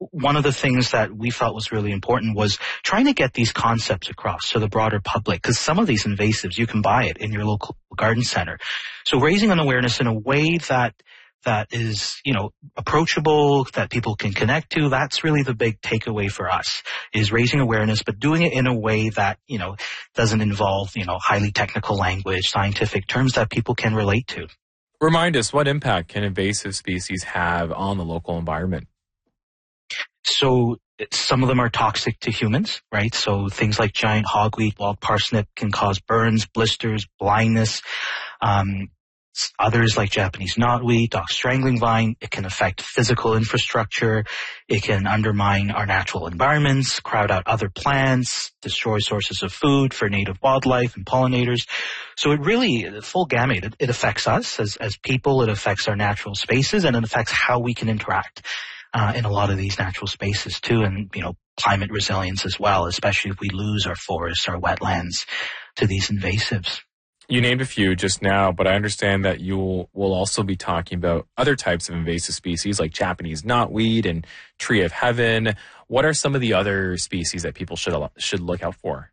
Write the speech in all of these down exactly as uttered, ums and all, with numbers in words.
one of the things that we felt was really important was trying to get these concepts across to the broader public, because some of these invasives, you can buy it in your local garden center. So raising an awareness in a way that that is, you know, approachable, that people can connect to, that's really the big takeaway for us, is raising awareness, but doing it in a way that, you know, doesn't involve, you know, highly technical language, scientific terms that people can relate to. Remind us, what impact can invasive species have on the local environment? So some of them are toxic to humans, right? So things like giant hogweed, wild parsnip can cause burns, blisters, blindness. Um, others like Japanese knotweed, dog strangling vine, it can affect physical infrastructure. It can undermine our natural environments, crowd out other plants, destroy sources of food for native wildlife and pollinators. So it really, the full gamut, it, it affects us as, as people, it affects our natural spaces, and it affects how we can interact Uh, in a lot of these natural spaces too, and, you know, climate resilience as well, especially if we lose our forests, our wetlands to these invasives. You named a few just now, but I understand that you will also be talking about other types of invasive species like Japanese knotweed and tree of heaven. What are some of the other species that people should should look out for?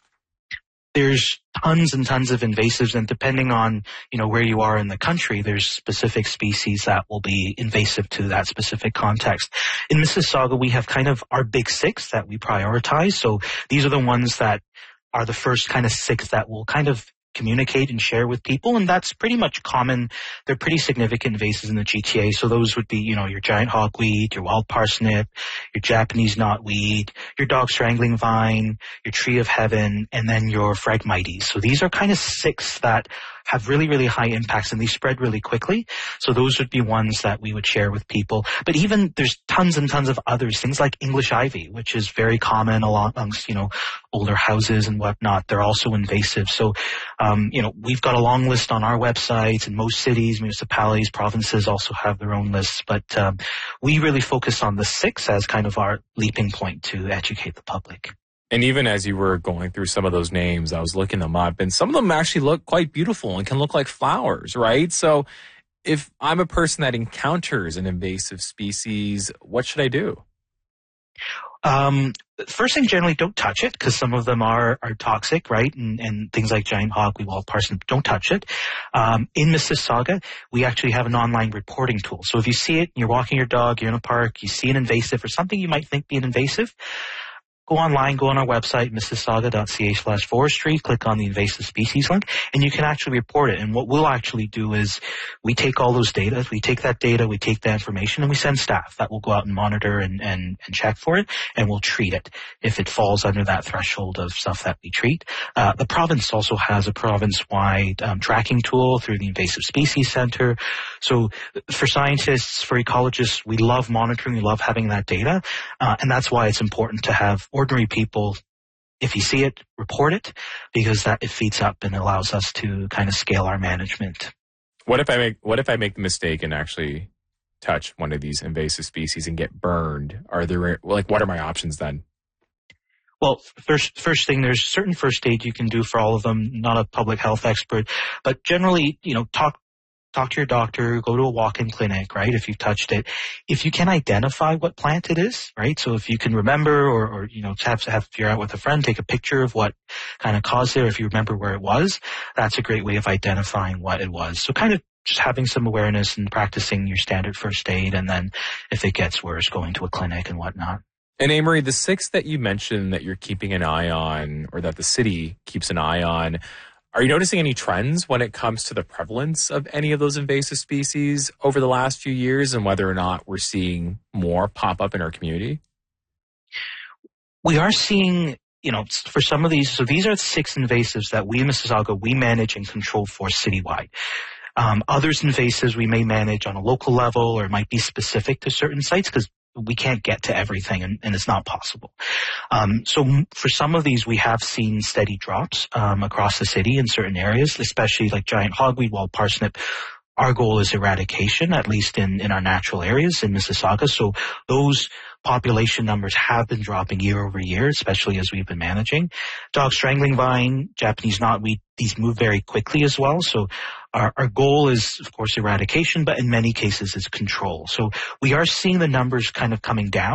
There's tons and tons of invasives, and depending on, you know, where you are in the country, there's specific species that will be invasive to that specific context. In Mississauga, we have kind of our big six that we prioritize. So these are the ones that are the first kind of six that will kind of communicate and share with people, and that's pretty much common. They're pretty significant invasives in the G T A. So those would be, you know, your giant hogweed, your wild parsnip, your Japanese knotweed, your dog strangling vine, your tree of heaven, and then your Phragmites. So these are kind of six that have really, really high impacts, and they spread really quickly. So those would be ones that we would share with people. But even there's tons and tons of others, things like English ivy, which is very common amongst, you know, older houses and whatnot. They're also invasive. So, um, you know, we've got a long list on our websites, and most cities, municipalities, provinces also have their own lists. But um, we really focus on the six as kind of our leaping point to educate the public. And even as you were going through some of those names, I was looking them up, and some of them actually look quite beautiful and can look like flowers, right? So if I'm a person that encounters an invasive species, what should I do? Um, first thing, generally don't touch it, because some of them are, are toxic, right? And, and things like giant hogweed, wild parsnip, don't touch it. Um, in Mississauga, we actually have an online reporting tool. So if you see it, you're walking your dog, you're in a park, you see an invasive or something you might think be an invasive, go online, go on our website, mississauga.ca slash forestry, click on the invasive species link, and you can actually report it. And what we'll actually do is we take all those data, we take that data, we take that information, and we send staff that will go out and monitor and, and, and check for it, and we'll treat it if it falls under that threshold of stuff that we treat. Uh, the province also has a province-wide um, tracking tool through the Invasive Species Center. So for scientists, for ecologists, we love monitoring, we love having that data, uh, and that's why it's important to have ordinary people, if you see it, report it, because that it feeds up and allows us to kind of scale our management. What if I make what if I make the mistake and actually touch one of these invasive species and get burned? Are there like what are my options then? Well, first first thing, there's certain first aid you can do for all of them. Not a public health expert, but generally, you know, talk. Talk to your doctor, go to a walk-in clinic, right, if you've touched it. If you can identify what plant it is, right, so if you can remember or, or you know, have, have, if you're out with a friend, take a picture of what kind of caused it, or if you remember where it was, that's a great way of identifying what it was. So kind of just having some awareness and practicing your standard first aid, and then if it gets worse, going to a clinic and whatnot. And Amory, the six that you mentioned that you're keeping an eye on, or that the city keeps an eye on, are you noticing any trends when it comes to the prevalence of any of those invasive species over the last few years, and whether or not we're seeing more pop up in our community? We are seeing, you know, for some of these, so these are the six invasives that we in Mississauga, we manage and control for citywide. Um, others invasives we may manage on a local level, or it might be specific to certain sites, because we can't get to everything, and, and it's not possible. Um, so for some of these, we have seen steady drops um, across the city in certain areas, especially like giant hogweed, wild parsnip. Our goal is eradication, at least in, in our natural areas in Mississauga. So those population numbers have been dropping year over year, especially as we've been managing. Dog strangling vine, Japanese knotweed, these move very quickly as well. So our, our goal is, of course, eradication, but in many cases it's control. So we are seeing the numbers kind of coming down.